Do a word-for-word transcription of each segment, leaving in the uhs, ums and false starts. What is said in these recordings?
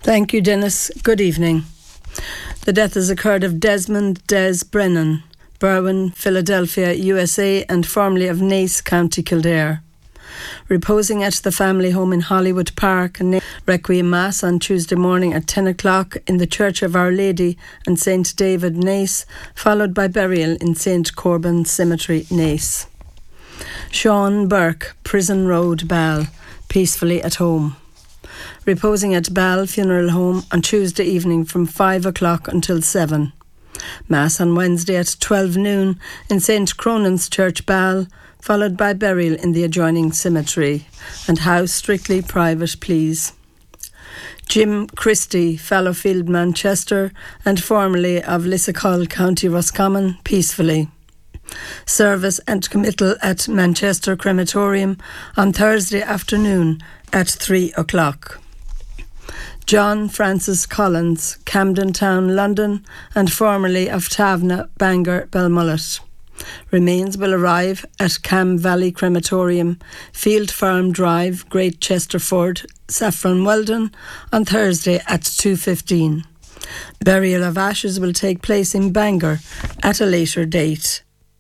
Thank you, Dennis. Good evening. The death has occurred of Desmond Des Brennan, Berwyn, Philadelphia, U S A, and formerly of Naas, County Kildare. Reposing at the family home in Hollywood Park, and Requiem Mass on Tuesday morning at ten o'clock in the Church of Our Lady and Saint David, Naas, followed by burial in Saint Corban Cemetery, Naas. Sean Burke, Prison Road, Ball, peacefully at home. Reposing at Ball Funeral Home on Tuesday evening from five o'clock until seven. Mass on Wednesday at twelve noon in Saint Cronan's Church, Ball, followed by burial in the adjoining cemetery. And house strictly private, please. Jim Christie, Fallowfield, Manchester, and formerly of Lissacull, County Roscommon, peacefully. Service and committal at Manchester Crematorium on Thursday afternoon at three o'clock. John Francis Collins, Camden Town, London, and formerly of Tavna, Bangor, Belmullet. Remains will arrive at Cam Valley Crematorium, Field Farm Drive, Great Chesterford, Saffron Weldon, on Thursday at two fifteen. Burial of ashes will take place in Bangor at a later date.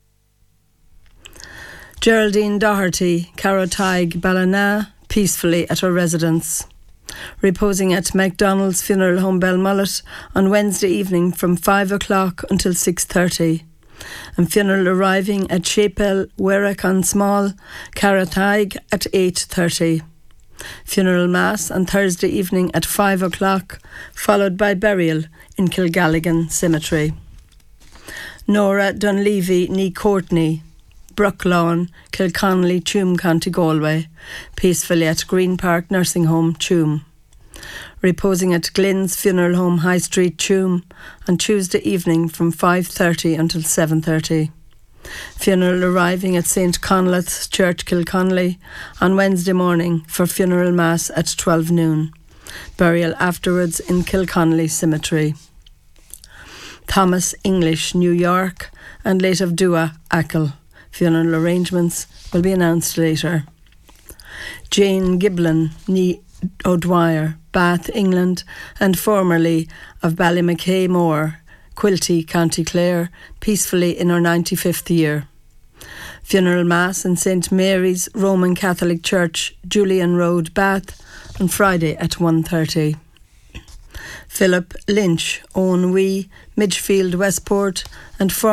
Geraldine Doherty, Carrothaig, Ballina, peacefully at her residence. Reposing at MacDonald's Funeral Home, Belmullet, on Wednesday evening from five o'clock until six thirty. And funeral arriving at Chapel, Werrick-on-Small, Carrothaig at eight thirty. Funeral Mass on Thursday evening at five o'clock, followed by burial in Kilgalligan Cemetery. Nora Dunleavy, ní Courtney, Brooklawn, Kilconnelly, Tuam, County Galway, peacefully at Green Park Nursing Home, Tuam. Reposing at Glyn's Funeral Home, High Street, Tuam, on Tuesday evening from five thirty until seven thirty. Funeral arriving at Saint Conlath's Church, Kilconnelly, on Wednesday morning for funeral mass at twelve noon. Burial afterwards in Kilconnelly Cemetery. Thomas English, New York, and late of Dua, Achill. Funeral arrangements will be announced later. Jane Giblin, ní O'Dwyer, Bath, England, and formerly of Ballymackay Moor, Quilty, County Clare, peacefully in her ninety-fifth year. Funeral Mass in Saint Mary's Roman Catholic Church, Julian Road, Bath, on Friday at one thirty. Philip Lynch, Owen Wee, Midgefield, Westport, and former